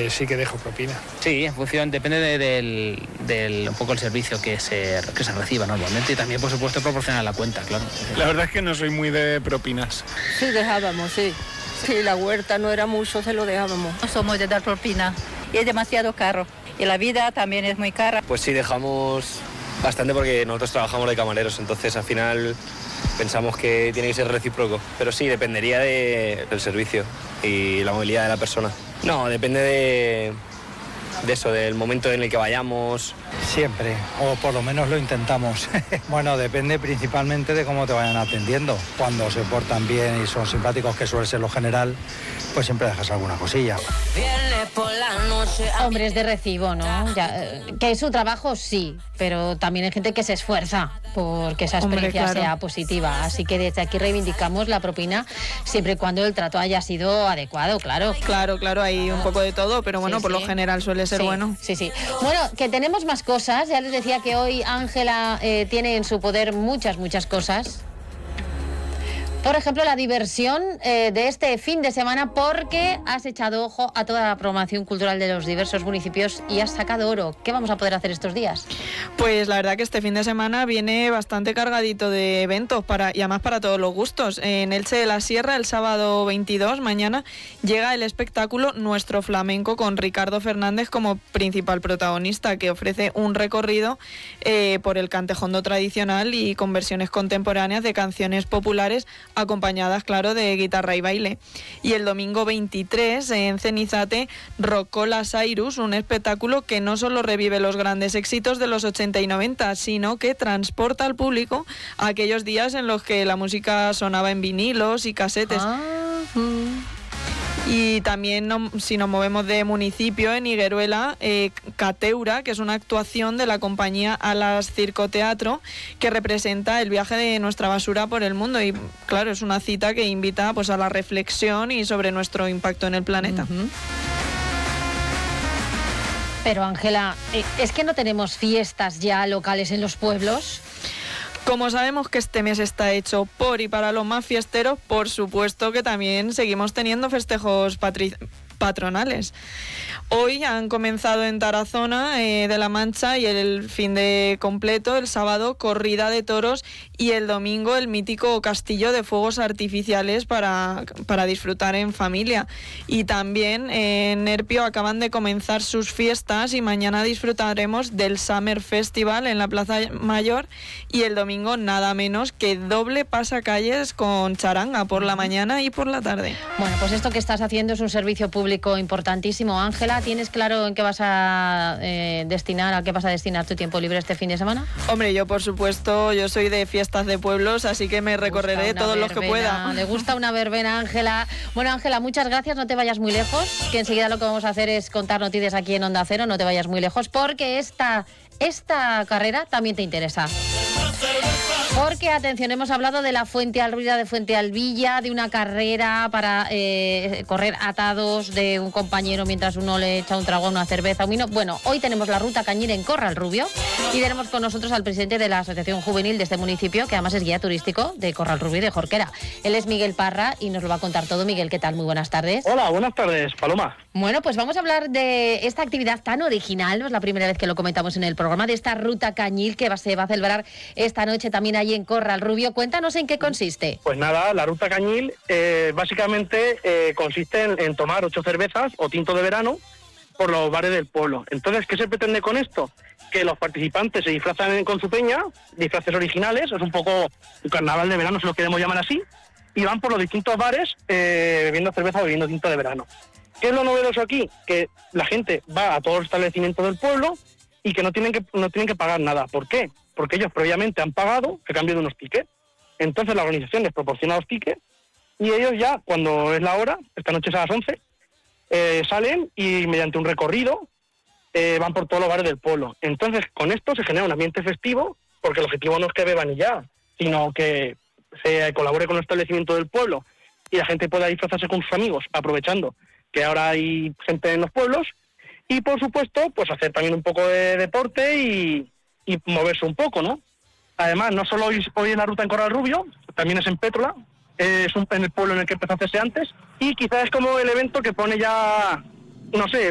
sí que dejo propina. Sí, en función, depende del un poco el servicio que se reciba normalmente y también, por supuesto, proporcionar la cuenta, claro. La verdad es que no soy muy de propinas. Sí, dejábamos, sí. Si la huerta no era mucho, se lo dejábamos. No somos de dar propina y es demasiado caro. Y la vida también es muy cara. Pues sí, dejamos bastante porque nosotros trabajamos de camareros, entonces al final pensamos que tiene que ser recíproco. Pero sí, dependería del servicio y la movilidad de la persona. No, depende de eso, del momento en el que vayamos. Siempre, o por lo menos lo intentamos. Bueno, depende principalmente de cómo te vayan atendiendo. Cuando se portan bien y son simpáticos, que suele ser lo general, pues siempre dejas alguna cosilla. Hombres de recibo, ¿no? Ya, que es su trabajo, sí, pero también hay gente que se esfuerza porque esa experiencia sea positiva. Así que desde aquí reivindicamos la propina siempre y cuando el trato haya sido adecuado, claro. Claro, hay un poco de todo, pero bueno, por lo general suele ser bueno. Sí. Bueno, que tenemos más cosas. Ya les decía que hoy Ángela tiene en su poder muchas cosas. Por ejemplo, la diversión de este fin de semana, porque has echado ojo a toda la programación cultural de los diversos municipios y has sacado oro. ¿Qué vamos a poder hacer estos días? Pues la verdad que este fin de semana viene bastante cargadito de eventos y además para todos los gustos. En Elche de la Sierra, el sábado 22, mañana, llega el espectáculo Nuestro Flamenco con Ricardo Fernández como principal protagonista, que ofrece un recorrido por el cantejondo tradicional y con versiones contemporáneas de canciones populares acompañadas, claro, de guitarra y baile. Y el domingo 23, en Cenizate, Rocola Cyrus, un espectáculo que no solo revive los grandes éxitos de los 80 y 90, sino que transporta al público a aquellos días en los que la música sonaba en vinilos y casetes. Y también, si nos movemos de municipio, en Higueruela, Cateura, que es una actuación de la compañía Alas Circoteatro, que representa el viaje de nuestra basura por el mundo. Y claro, es una cita que invita pues a la reflexión y sobre nuestro impacto en el planeta. Pero Ángela, ¿es que no tenemos fiestas ya locales en los pueblos? Como sabemos que este mes está hecho por y para los más fiesteros, por supuesto que también seguimos teniendo festejos patronales. Hoy han comenzado en Tarazona de la Mancha y el fin de completo, el sábado, corrida de toros y el domingo el mítico castillo de fuegos artificiales para disfrutar en familia. Y también en Nerpio acaban de comenzar sus fiestas y mañana disfrutaremos del Summer Festival en la Plaza Mayor y el domingo nada menos que doble pasacalles con charanga por la mañana y por la tarde. Bueno, pues esto que estás haciendo es un servicio público importantísimo. Ángela, ¿tienes claro en qué vas a destinar tu tiempo libre este fin de semana? Hombre, yo por supuesto, yo soy de fiestas de pueblos, así que me recorreré todos los que pueda. Le gusta una verbena, Ángela. Bueno, Ángela, muchas gracias, no te vayas muy lejos, que enseguida lo que vamos a hacer es contar noticias aquí en Onda Cero, no te vayas muy lejos, porque esta carrera también te interesa. Porque, atención, hemos hablado de la Fuente Alruida, de Fuente Alvilla, de una carrera para correr atados de un compañero mientras uno le echa un trago a una cerveza, un vino. Bueno, hoy tenemos la Ruta Cañil en Corralrubio y tenemos con nosotros al presidente de la Asociación Juvenil de este municipio, que además es guía turístico de Corralrubio y de Jorquera. Él es Miguel Parra y nos lo va a contar todo. Miguel, ¿qué tal? Muy buenas tardes. Hola, buenas tardes, Paloma. Bueno, pues vamos a hablar de esta actividad tan original, no es la primera vez que lo comentamos en el programa, de esta Ruta Cañil que se va a celebrar esta noche también allí en Corralrubio. Cuéntanos en qué consiste. Pues nada, la Ruta Cañil básicamente consiste en tomar 8 cervezas o tinto de verano por los bares del pueblo. Entonces, ¿qué se pretende con esto? Que los participantes se disfrazan con su peña, disfraces originales, es un poco un carnaval de verano, si lo queremos llamar así, y van por los distintos bares bebiendo cerveza o bebiendo tinto de verano. ¿Qué es lo novedoso aquí? Que la gente va a todos los establecimientos del pueblo y que no tienen que pagar nada. ¿Por qué? Porque ellos previamente han pagado a cambio de unos tickets. Entonces la organización les proporciona los tickets y ellos ya, cuando es la hora, esta noche es a las 11, salen y mediante un recorrido van por todos los bares del pueblo. Entonces con esto se genera un ambiente festivo, porque el objetivo no es que beban y ya, sino que se colabore con el establecimiento del pueblo y la gente pueda disfrazarse con sus amigos, aprovechando que ahora hay gente en los pueblos, y por supuesto pues hacer también un poco de deporte y moverse un poco, ¿no? Además, no solo hoy es la ruta en Corralrubio, también es en Pétrola, en el pueblo en el que empezó a hacerse antes, y quizás es como el evento que pone ya, no sé,